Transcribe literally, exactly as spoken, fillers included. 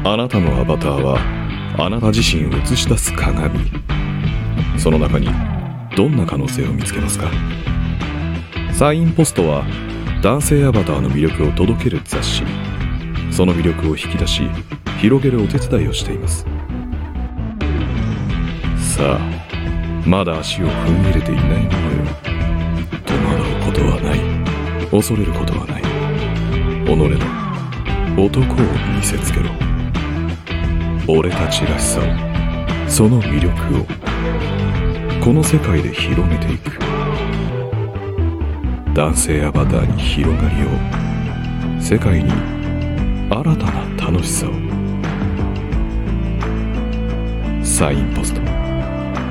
あなたのアバターはあなた自身を映し出す鏡。その中にどんな可能性を見つけますか？サインポストは男性アバターの魅力を届ける雑誌。その魅力を引き出し広げるお手伝いをしています。さあ、まだ足を踏み入れていないのよ。戸惑うことはない。恐れることはない。己の男を見せつけろ。俺たちらしさを、その魅力をこの世界で広めていく。男性アバターに広がりを、世界に新たな楽しさを。サインポスト。